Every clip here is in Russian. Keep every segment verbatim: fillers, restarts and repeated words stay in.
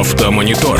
Автомонитор.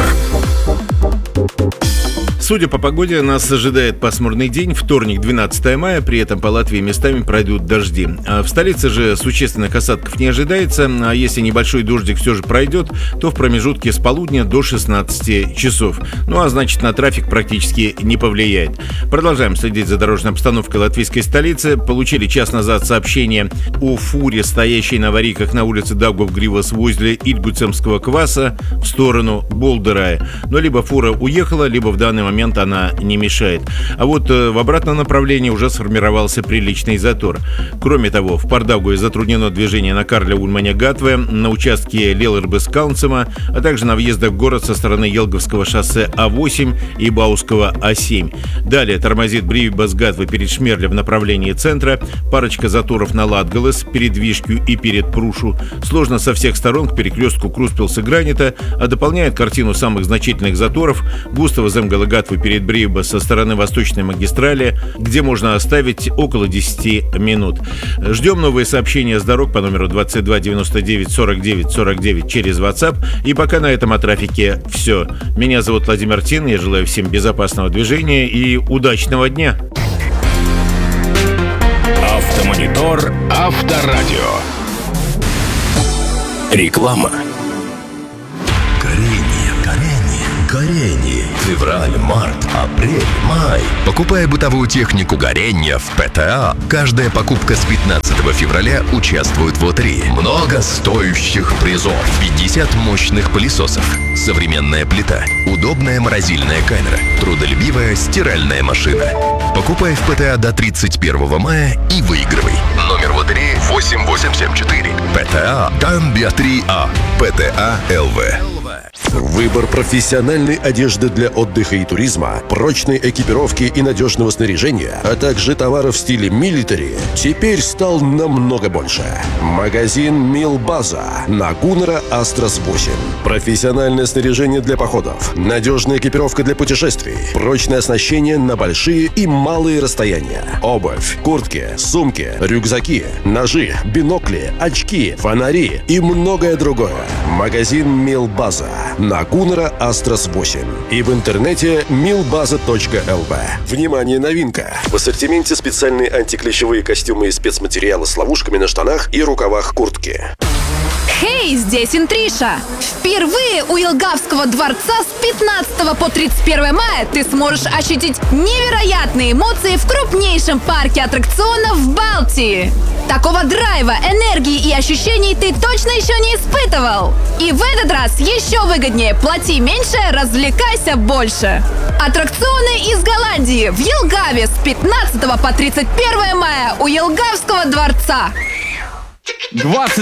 Судя по погоде, нас ожидает пасмурный день, вторник, двенадцатое мая, при этом по Латвии местами пройдут дожди. А в столице же существенных осадков не ожидается, а если небольшой дождик все же пройдет, то в промежутке с полудня до шестнадцати часов. Ну а значит, на трафик практически не повлияет. Продолжаем следить за дорожной обстановкой латвийской столицы. Получили час назад сообщение о фуре, стоящей на аварийках на улице Даугавгривас возле Ильгуцемского кваса в сторону Болдерая. Но либо фура уехала, либо в данный момент момент она не мешает. А вот э, в обратном направлении уже сформировался приличный затор. Кроме того, в Пардаугаве затруднено движение на Карля Ульманя-Гатве, на участке Лелербес-Каунцема, а также на въездах в город со стороны Елговского шоссе А восемь и Бауского А семь. Далее тормозит Бривибас-Гатве перед Шмерле в направлении центра, парочка заторов на Латгалес, перед Вишкью и перед Прушу. Сложно со всех сторон к перекрестку Круспилса-Гранита, а дополняет картину самых значительных заторов Густава Земгала-Гатве перед Бривибас со стороны Восточной магистрали, где можно оставить около десяти минут. Ждем новые сообщения с дорог по номеру двадцать два девяносто девять сорок девять сорок девять через WhatsApp. И пока на этом о трафике все. Меня зовут Владимир Тин, я желаю всем безопасного движения и удачного дня. Автомонитор Авторадио. Реклама. Горение. Февраль, март, апрель, май. Покупая бытовую технику горения в ПТА, каждая покупка с пятнадцатого февраля участвует в лотерее. Много стоящих призов. пятьдесят мощных пылесосов. Современная плита. Удобная морозильная камера. Трудолюбивая стиральная машина. Покупай в ПТА до тридцать первого мая и выигрывай. Номер лотереи восемь восемь семь четыре. ПТА Дамбия три А. ПТА ЛВ. Выбор профессиональной одежды для отдыха и туризма, прочной экипировки и надежного снаряжения, а также товаров в стиле милитари теперь стал намного больше. Магазин Милбаза на Гуннера Астрас восемь. Профессиональное снаряжение для походов, надежная экипировка для путешествий, прочное оснащение на большие и малые расстояния, обувь, куртки, сумки, рюкзаки, ножи, бинокли, очки, фонари и многое другое. Магазин Милбаза на Гуннера Астрас восемь и в интернете милбаза точка эл ви. Внимание, новинка! В ассортименте специальные антиклещевые костюмы из спецматериала с ловушками на штанах и рукавах куртки. Хей, здесь Интриша! Впервые у Елгавского дворца с пятнадцатого по тридцать первое мая ты сможешь ощутить невероятные эмоции в крупнейшем парке аттракционов в Балтии. Такого драйва, энергии и ощущений ты точно еще не испытывал. И в этот раз еще выгоднее. Плати меньше, развлекайся больше. Аттракционы из Голландии в Елгаве с пятнадцатого по тридцать первое мая у Елгавского дворца. двадцать